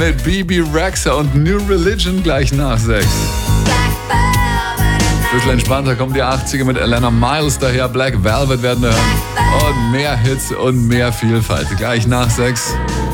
mit BB Rexha und New Religion gleich nach 6. Bisschen entspannter kommt die 80er mit Elena Miles daher. Black Velvet werden wir hören. Und mehr Hits und mehr Vielfalt. Gleich nach 6.